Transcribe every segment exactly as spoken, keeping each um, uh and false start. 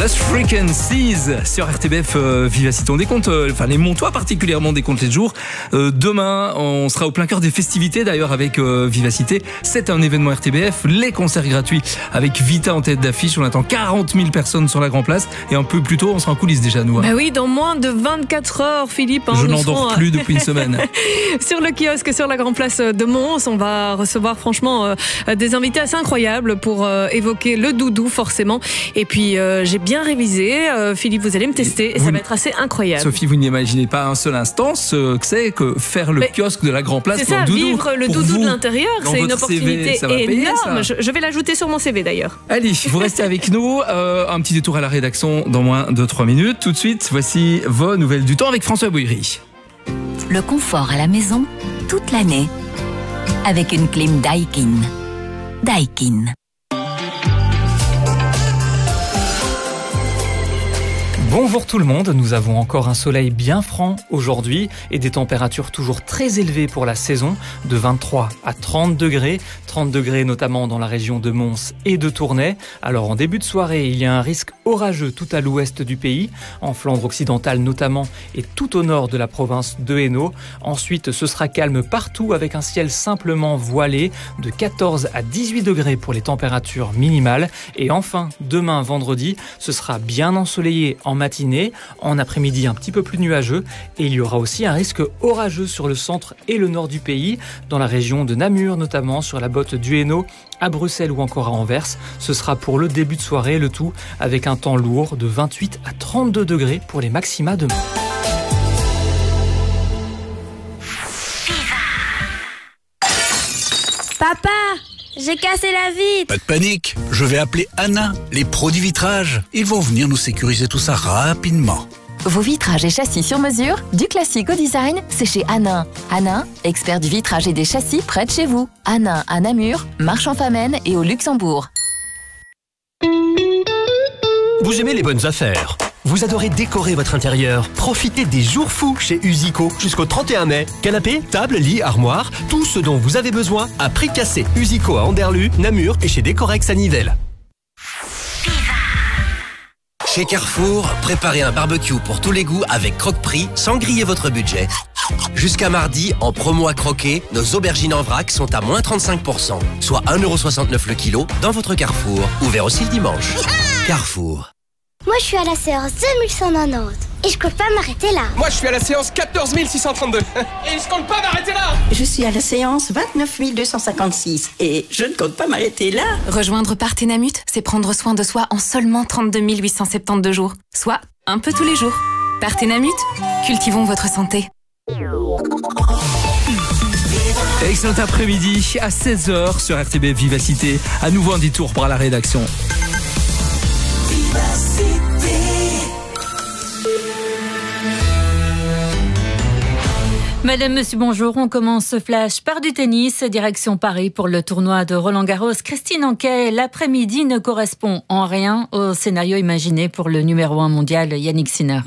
Lost Frequencies sur R T B F euh, Vivacité. On décompte, euh, enfin les Montois particulièrement décomptent les jours. Euh, demain, on sera au plein cœur des festivités d'ailleurs avec euh, Vivacité. C'est un événement R T B F, les concerts gratuits avec Vita en tête d'affiche. On attend quarante mille personnes sur la Grand Place et un peu plus tôt, on sera en coulisses déjà nous. Hein. Bah oui, dans moins de vingt-quatre heures, Philippe. Hein, Je n'endors plus depuis une semaine. Sur le kiosque sur la Grand Place de Mons, on va recevoir franchement euh, des invités assez incroyables pour euh, évoquer le doudou forcément. Et puis euh, j'ai bien révisé. Euh, Philippe, vous allez me tester et, et ça va être assez incroyable. Sophie, vous n'imaginez pas un seul instant ce que c'est que faire le Mais kiosque de la Grand Place pour ça, un doudou. Vivre le doudou vous, de l'intérieur, c'est une opportunité C V, énorme. payer, je, je vais l'ajouter sur mon C V d'ailleurs. Allez, vous restez avec nous. Euh, un petit détour à la rédaction dans moins de trois minutes. Tout de suite, voici vos nouvelles du temps avec François Bouillerie. Le confort à la maison toute l'année avec une clim Daikin. Daikin. Bonjour tout le monde, nous avons encore un soleil bien franc aujourd'hui et des températures toujours très élevées pour la saison, de vingt-trois à trente degrés, trente degrés notamment dans la région de Mons et de Tournai. Alors en début de soirée, il y a un risque orageux tout à l'ouest du pays, en Flandre occidentale notamment et tout au nord de la province de Hainaut. Ensuite, ce sera calme partout avec un ciel simplement voilé, de quatorze à dix-huit degrés pour les températures minimales. Et enfin, demain vendredi, ce sera bien ensoleillé en matinée, en après-midi un petit peu plus nuageux et il y aura aussi un risque orageux sur le centre et le nord du pays, dans la région de Namur notamment, sur la botte du Hainaut, à Bruxelles ou encore à Anvers. Ce sera pour le début de soirée, le tout avec un temps lourd de vingt-huit à trente-deux degrés pour les maxima demain. Papa, j'ai cassé la vitre. Pas de panique, je vais appeler Anna, les pros du vitrage. Ils vont venir nous sécuriser tout ça rapidement. Vos vitrages et châssis sur mesure, du classique au design, c'est chez Hanin. Hanin, expert du vitrage et des châssis près de chez vous. Hanin à Namur, Marche-en-Famenne et au Luxembourg. Vous aimez les bonnes affaires? Vous adorez décorer votre intérieur? Profitez des jours fous chez Usico jusqu'au trente et un mai. Canapé, table, lit, armoire, tout ce dont vous avez besoin à prix cassé. Usico à Anderlu, Namur et chez Décorex à Nivelles. Chez Carrefour, préparez un barbecue pour tous les goûts avec Croque-Prix sans griller votre budget. Jusqu'à mardi, en promo à croquer, nos aubergines en vrac sont à moins trente-cinq pour cent, soit un euro soixante-neuf le kilo dans votre Carrefour. Ouvert aussi le dimanche. Carrefour. Moi, je suis à la séance deux mille cent quatre-vingt-dix et je compte pas m'arrêter là. Moi, je suis à la séance quatorze mille six cent trente-deux et je compte pas m'arrêter là. Je suis à la séance vingt-neuf mille deux cent cinquante-six et je ne compte pas m'arrêter là. Rejoindre Partenamut, c'est prendre soin de soi en seulement trente-deux mille huit cent soixante-douze jours, soit un peu tous les jours. Partenamut, cultivons votre santé. Excellent après-midi à seize heures sur R T B Vivacité. À nouveau un détour par la rédaction. Madame, monsieur, bonjour. On commence ce flash par du tennis. Direction Paris pour le tournoi de Roland-Garros. Christine Anquet, l'après-midi ne correspond en rien au scénario imaginé pour le numéro un mondial Yannick Sinner.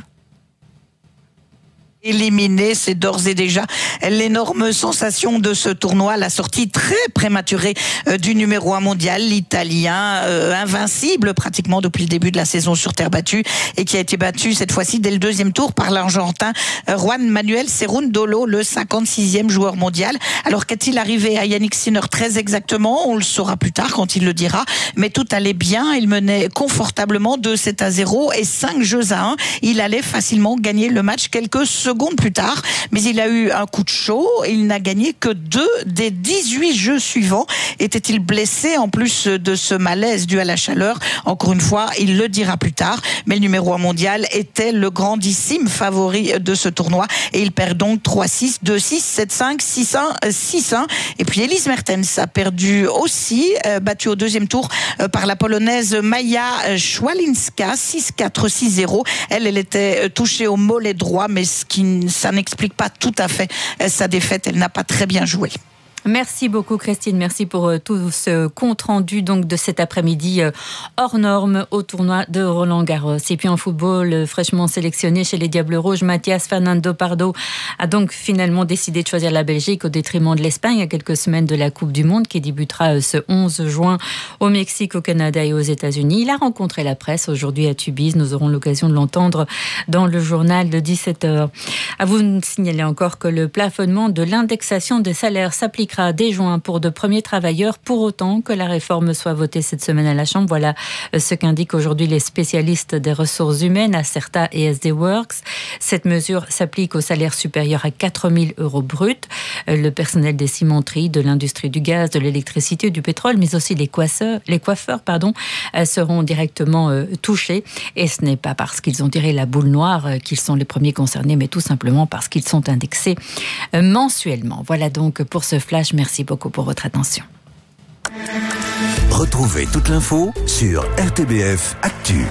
Éliminé, c'est d'ores et déjà l'énorme sensation de ce tournoi, la sortie très prématurée euh, du numéro un mondial, l'Italien, euh, invincible pratiquement depuis le début de la saison sur terre battue et qui a été battu cette fois-ci dès le deuxième tour par l'Argentin euh, Juan Manuel Cerundolo, le cinquante-sixième joueur mondial. Alors qu'est-il arrivé à Yannick Sinner très exactement? On le saura plus tard quand il le dira, mais tout allait bien, il menait confortablement deux sept à zéro et cinq jeux à un. Il allait facilement gagner le match quelques secondes plus tard, mais il a eu un coup de chaud. Il n'a gagné que deux des dix-huit jeux suivants. Était-il blessé en plus de ce malaise dû à la chaleur? Encore une fois, il le dira plus tard, mais le numéro un mondial était le grandissime favori de ce tournoi et il perd donc trois six, deux six, sept cinq, six un, six un. Et puis Elise Mertens a perdu aussi, euh, battue au deuxième tour euh, par la polonaise Maja Szwalinska, six quatre, six zéro. Elle, elle était touchée au mollet droit, mais ce qui ça n'explique pas tout à fait sa défaite. Elle n'a pas très bien joué. Merci beaucoup Christine, merci pour euh, tout ce compte rendu donc de cet après-midi euh, hors norme au tournoi de Roland-Garros. Et puis en football, euh, fraîchement sélectionné chez les Diables Rouges, Mathias Fernando Pardo a donc finalement décidé de choisir la Belgique au détriment de l'Espagne à quelques semaines de la Coupe du Monde qui débutera euh, ce onze juin au Mexique, au Canada et aux États-Unis. Il a rencontré la presse aujourd'hui à Tubize. Nous aurons l'occasion de l'entendre dans le journal de dix-sept heures. À vous signaler encore que le plafonnement de l'indexation des salaires s'appliquera dès juin pour de premiers travailleurs, pour autant que la réforme soit votée cette semaine à la Chambre. Voilà ce qu'indiquent aujourd'hui les spécialistes des ressources humaines, Acerta et S D Works. Cette mesure s'applique aux salaires supérieurs à quatre mille euros bruts. Le personnel des cimenteries, de l'industrie du gaz, de l'électricité, du pétrole, mais aussi les coiffeurs, les coiffeurs pardon, seront directement touchés. Et ce n'est pas parce qu'ils ont tiré la boule noire qu'ils sont les premiers concernés, mais tout simplement parce qu'ils sont indexés mensuellement. Voilà donc pour ce flash. Merci beaucoup pour votre attention. Retrouvez toute l'info sur R T B F Actu.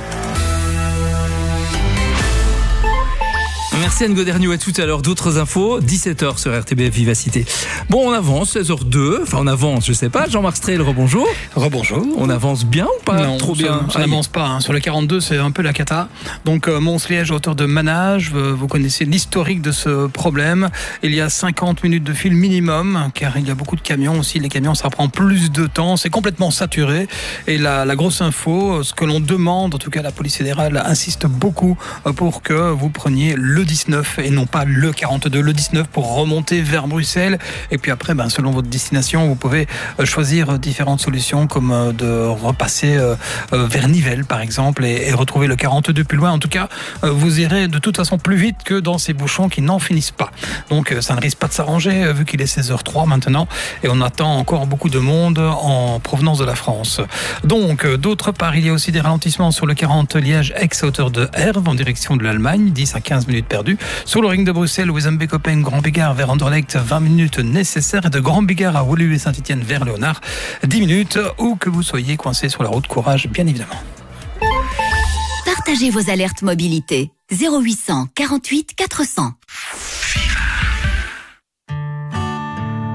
Merci Anne Goderniou, à tout à l'heure. D'autres infos, dix-sept heures sur R T B F Vivacité. Bon, on avance, seize heures deux. Enfin, on avance, je sais pas. Jean-Marc Strel, rebonjour. Rebonjour. On avance bien ou pas? Non, trop ça, bien. Ça n'avance pas. Hein. Sur le quarante-deux, c'est un peu la cata. Donc, euh, Mons-Liège, hauteur de Manage. Euh, vous connaissez l'historique de ce problème. Il y a cinquante minutes de fil minimum, car il y a beaucoup de camions aussi. Les camions, ça prend plus de temps. C'est complètement saturé. Et la, la grosse info, ce que l'on demande, en tout cas la police fédérale insiste beaucoup pour que vous preniez le dix-neuf et non pas le quarante-deux, le dix-neuf pour remonter vers Bruxelles. Et puis après, ben, selon votre destination, vous pouvez choisir différentes solutions comme de repasser vers Nivelles par exemple et, et retrouver le quarante-deux plus loin. En tout cas, vous irez de toute façon plus vite que dans ces bouchons qui n'en finissent pas. Donc ça ne risque pas de s'arranger vu qu'il est seize heures trois maintenant et on attend encore beaucoup de monde en provenance de la France. Donc d'autre part, il y a aussi des ralentissements sur le quarante Liège-Aix à hauteur de Herve en direction de l'Allemagne, dix à quinze minutes perdues. Sur le ring de Bruxelles, Wezembeek-Open, Grand Bigard vers Anderlecht, vingt minutes nécessaires. Et de Grand Bigard à Woluwe et Saint-Étienne vers Léonard, dix minutes. Où que vous soyez coincé sur la route, courage, bien évidemment. Partagez vos alertes mobilité. zéro huit cent quarante-huit quatre cents.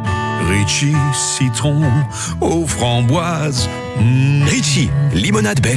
Ritchie, citron aux framboises. Mmh. Ritchie, limonade belge.